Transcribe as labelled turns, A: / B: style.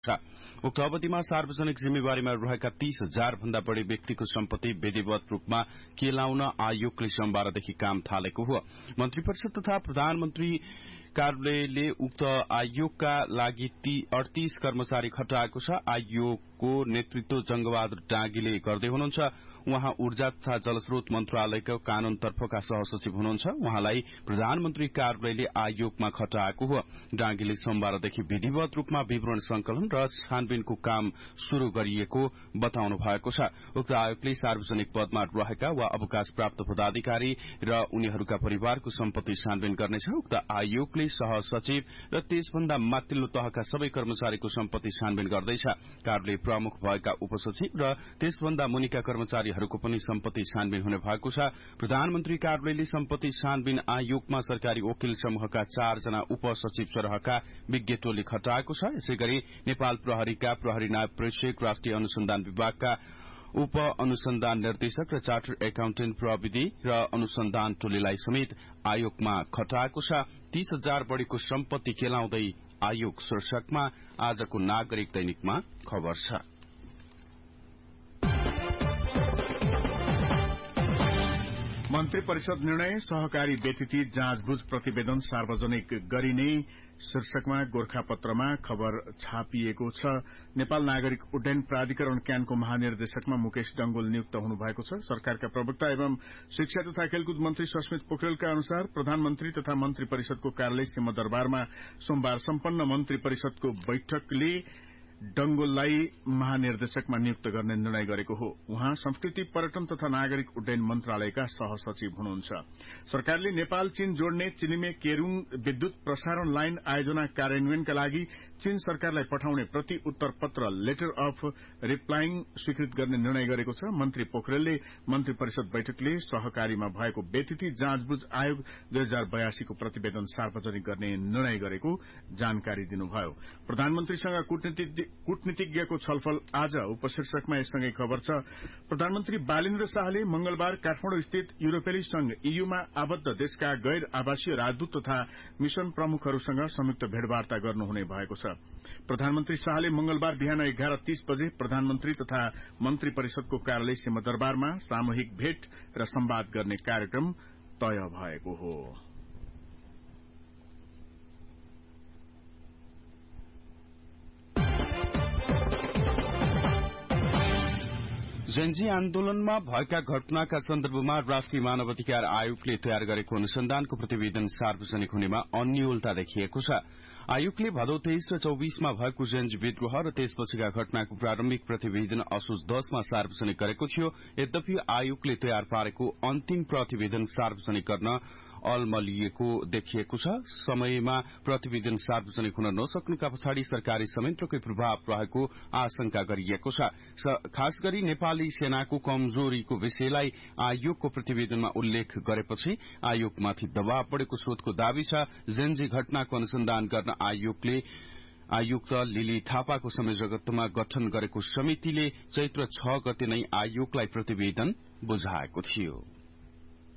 A: छ। उक्त अवधिमा सार्वजनिक जिम्मेवारीमा रहेका 30,000 भन्दा बढ़ी व्यक्तिको सम्पत्ति विधिवत रूपमा केलाउन आयोगले सोमबारदेखि काम थालेको हो। मन्त्री परिषद तथा प्रधानमन्त्री कार्यालयले उक्त आयोगका लागि 38 कर्मचारी खटाएको छ। आयोगको नेतृत्व जंगबहादुर डाँगीले गर्दै हुनुहुन्छ। उहाँ ऊर्जा तथा जलस्रोत मन्त्रालयको कानूनतर्फका सहसचिव हुनुहुन्छ। उहाँलाई प्रधानमन्त्री कार्यालयले आयोगमा खटाएको हो। डाँगीले सोमबारदेखि विधिवत रूपमा विवरण संकलन र छानबिनको काम शुरू गरिएको बताउनु भएको छ। उक्त आयोगले सार्वजनिक पदमा रहेका वा अवकाश प्राप्त पदाधिकारी र उनीहरूका परिवारको सम्पत्ति छानबिन गर्नेछ। उक्त आयोगले सहसचिव र त्यसभन्दा माथिल्लो तहका सबै कर्मचारीको सम्पत्ति छानबिन गर्दैछ। कार्यालय प्रमुख भएका उपसचिव र त्यसभन्दा मुनिका कर्मचारीहरूको पनि सम्पत्ति छानबिन हुने भएको छ। प्रधानमन्त्री कार्यालयले सम्पत्ति छानबिन आयोगमा सरकारी वकिल समूहका 4 जना उपसचिव सरहका विज्ञ टोली खटाएको छ। यसैगरी नेपाल प्रहरीका प्रहरी नायब प्रेक्षक, राष्ट्रिय अनुसन्धान विभागका उप अनुसन्धान निर्देशक र चार्टर्ड एकाउन्टेन्ट प्रविधि र अनुसन्धान टोलीलाई समेत आयोगमा खटाएको छ। 30,000 बढ़ीको सम्पत्ति केलाउँदै आयोग शीर्षकमा आजको नागरिक दैनिकमा खबर छ।
B: मन्त्री परिषद निर्णय, सहकारी व्यतिथि जाँचबुझ प्रतिवेदन सार्वजनिक गरिने शीर्षकमा गोरखापत्रमा खबर छापिएको छ। नेपाल नागरिक उड्डयन प्राधिकरण क्यानको महानिर्देशकमा मुकेश डंगोल नियुक्त हुनुभएको छ। सरकारका प्रवक्ता एवं शिक्षा तथा खेलकुद मन्त्री सस्मित पोखरेलका अनुसार प्रधानमन्त्री तथा मन्त्री परिषदको कार्यालय सिंहदरबारमा सोमबार सम्पन्न मन्त्री परिषदको बैठकले डंगोललाई महानिर्देशकमा नियुक्त गर्ने निर्णय गरेको हो। उहाँ संस्कृति, पर्यटन तथा नागरिक उड्डयन मन्त्रालयका सहसचिव हुनुहुन्छ। सरकारले नेपाल चीन जोड्ने चिलिमे केरूङ विद्युत प्रसारण लाइन आयोजना कार्यान्वयनका लागि चीन सरकारलाई पठाउने प्रति उत्तर पत्र लेटर अफ रिप्लाइङ स्वीकृत गर्ने निर्णय गरेको छ। मन्त्री पोखरेलले मन्त्री परिषद बैठकले सहकारीमा भएको व्यतिथि जाँचबुझ आयोग 2082 को प्रतिवेदन सार्वजनिक गर्ने निर्णय गरेको जानकारी दिनुभयो। प्रधानमन्त्रीसँग कूटनीतिज्ञको छलफल आज उपशीर्षकमा यससँगै खबर छ। प्रधानमन्त्री बालेन्द्र शाहले मंगलबार काठमाडौँ स्थित युरोपेली संघ ईयूमा आबद्ध देशका गैर आवासीय राजदूत तथा मिशन प्रमुखहरूसँग संयुक्त भेटवार्ता गर्नुहुने भएको छ। प्रधानमन्त्री शाहले मंगलबार बिहान 11:30 बजे प्रधानमन्त्री तथा मन्त्री परिषदको कार्यालय सिंहदरबारमा सामूहिक भेट र संवाद गर्ने कार्यक्रम तय भएको हो।
A: जेनजी आन्दोलनमा भएका घटनाका सन्दर्भमा राष्ट्रिय मानव अधिकार आयोगले तयार गरेको अनुसन्धानको प्रतिवेदन सार्वजनिक हुनेमा अन्योलता देखिएको छ। आयोगले भदौ 23 र 24 मा भएको जेनजी विद्रोह र त्यसपछिका घटनाको प्रारम्भिक प्रतिवेदन असोज 10 मा सार्वजनिक गरेको थियो। यद्यपि आयोगले तयार पारेको अन्तिम प्रतिवेदन सार्वजनिक गर्न अलमलिएको देखिएको छ। समयमा प्रतिवेदन सार्वजनिक हुन नसक्नुका पछाडि सरकारी संयन्त्रकै प्रभाव रहेको आशंका गरिएको छ। खास गरी नेपाली सेनाको कमजोरीको विषयलाई आयोगको प्रतिवेदनमा उल्लेख गरेपछि आयोगमाथि दबाव बढ़ेको स्रोतको दावी छ। जेनजी घटनाको अनुसन्धान गर्न आयुक्त लिली थापाको संयोजकत्वमा गठन गरेको समितिले चैत्र 6 गते नै आयोगलाई प्रतिवेदन बुझाएको थियो।